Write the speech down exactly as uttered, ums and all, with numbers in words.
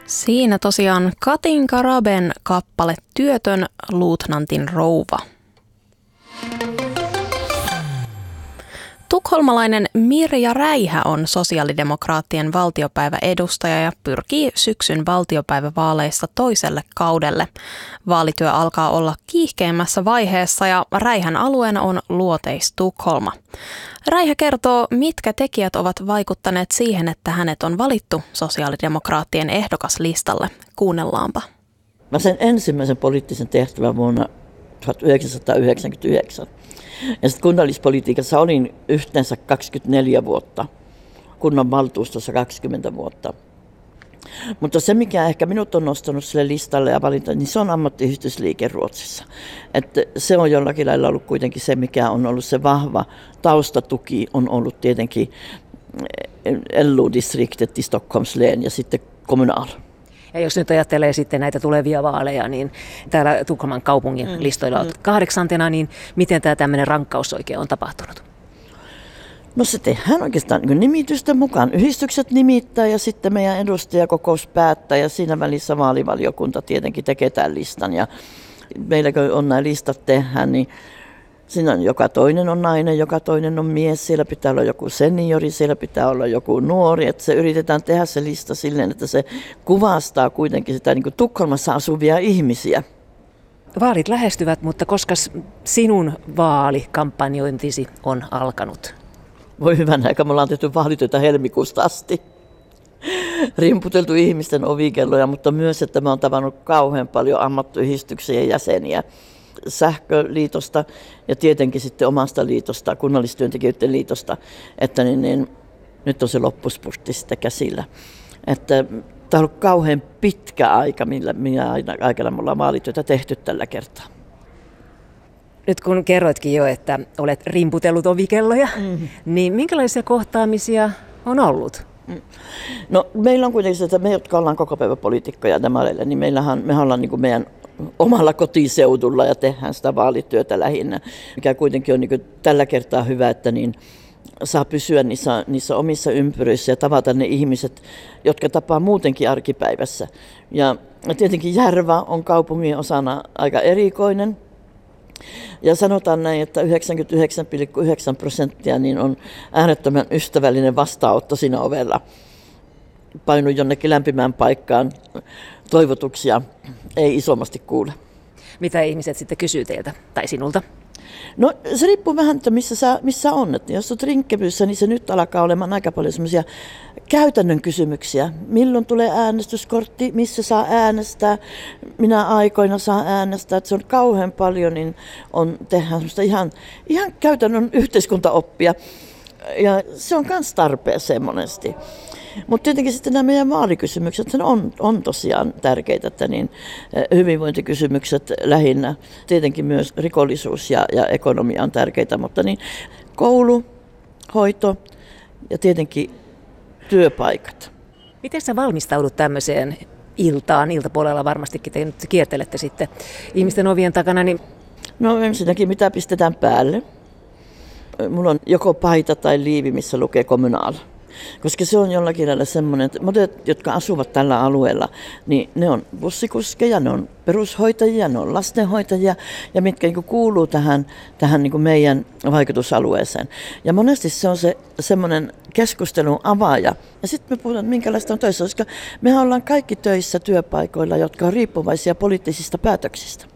Siinä tosiaan Katinka Raben kappale Työtön luutnantin rouva. Tukholmalainen Mirja Räihä on sosiaalidemokraattien valtiopäiväedustaja ja pyrkii syksyn valtiopäivävaaleissa toiselle kaudelle. Vaalityö alkaa olla kiihkeimmässä vaiheessa ja Räihän alueena on Luoteis-Tukholma. Räihä kertoo, mitkä tekijät ovat vaikuttaneet siihen, että hänet on valittu sosiaalidemokraattien ehdokaslistalle. Kuunnellaanpa. Mä sen ensimmäisen poliittisen tehtävän vuonna tuhatyhdeksänsataayhdeksänkymmentäyhdeksän. Ja sitten kunnallispolitiikassa olin yhteensä kaksikymmentäneljä vuotta, kunnan valtuustossa kaksikymmentä vuotta. Mutta se, mikä ehkä minut on nostanut sille listalle ja valinta, niin se on ammattiyhdistysliike Ruotsissa. Että se on jollakin lailla ollut kuitenkin se, mikä on ollut se vahva taustatuki, on ollut tietenkin L O-distriktet i Stockholms län ja sitten Kommunal. Ja jos nyt ajattelee sitten näitä tulevia vaaleja, niin täällä Tukholman kaupungin mm, listoilla on mm. kahdeksantena, niin miten tämä tämmöinen rankkaus oikein on tapahtunut? No se tehdään oikeastaan niin nimitysten mukaan. Yhdistykset nimittää ja sitten meidän edustajakokous päättää ja siinä välissä vaalivaliokunta tietenkin tekee tämän listan. Ja meillä kun on nämä listat tehdään, niin siinä on joka toinen on nainen, joka toinen on mies, siellä pitää olla joku seniori, siellä pitää olla joku nuori. Että se yritetään tehdä se lista silleen, että se kuvastaa kuitenkin sitä niin kuin Tukholmassa asuvia ihmisiä. Vaalit lähestyvät, mutta koska sinun vaalikampanjointisi on alkanut? Voi hyvän aika, me ollaan tehty vaalityötä helmikuusta asti. Rimputeltu ihmisten ovikelloja, mutta myös, että mä oon tavannut kauhean paljon ammattiyhdistyksien jäseniä. Sähköliitosta ja tietenkin sitten omasta liitosta, kunnallistyöntekijöiden liitosta, että niin, niin, nyt on se loppuspurtti sitten käsillä. Että tämä on ollut kauhean pitkä aika, millä, millä aikana me ollaan vaalityötä tehty tällä kertaa. Nyt kun kerroitkin jo, että olet rimputellut ovikelloja, mm-hmm. niin minkälaisia kohtaamisia on ollut? No meillä on kuitenkin se, että me, jotka ollaan koko päivä poliitikkoja demareille, niin meillähän, me ollaan niin kuin meidän omalla kotiseudulla ja tehdään sitä vaalityötä lähinnä, mikä kuitenkin on niin kuin tällä kertaa hyvä, että niin saa pysyä niissä, niissä omissa ympyröissä ja tavata ne ihmiset, jotka tapaa muutenkin arkipäivässä. Ja tietenkin Järva on kaupungin osana aika erikoinen. Ja sanotaan näin, että yhdeksänkymmentäyhdeksän pilkku yhdeksän prosenttia niin on äärettömän ystävällinen vastaanotto siinä ovella. Painu jonnekin lämpimään paikkaan, toivotuksia ei isommasti kuule. Mitä ihmiset sitten kysyy teiltä tai sinulta? No se riippuu vähän, että missä, sä, missä on. Että jos olet Rinkebyssä, niin se nyt alkaa olemaan aika paljon semmoisia käytännön kysymyksiä. Milloin tulee äänestyskortti, missä saa äänestää, minä aikoina saa äänestää. Että se on kauhean paljon, niin on, tehdään semmoista ihan, ihan käytännön yhteiskuntaoppia. Ja se on myös tarpeeseen monesti. Mutta tietenkin sitten nämä meidän vaalikysymykset on, on tosiaan tärkeitä, että niin hyvinvointikysymykset lähinnä, tietenkin myös rikollisuus ja, ja ekonomia on tärkeitä, mutta niin koulu, hoito ja tietenkin työpaikat. Miten sä valmistaudut tämmöiseen iltaan? Iltapuolella varmastikin te nyt kiertelette sitten ihmisten ovien takana. Niin... No ensinnäkin mitä pistetään päälle. Mulla on joko paita tai liivi, missä lukee Kommunal. Koska se on jollakin lailla semmoinen, että monet, jotka asuvat tällä alueella, niin ne on bussikuskeja, ne on perushoitajia, ne on lastenhoitajia ja mitkä niin kuin kuuluu tähän, tähän niin kuin meidän vaikutusalueeseen. Ja monesti se on se semmoinen keskustelun avaaja. Ja sitten me puhutaan, minkälaista on töissä, koska mehän ollaan kaikki töissä työpaikoilla, jotka on riippuvaisia poliittisista päätöksistä.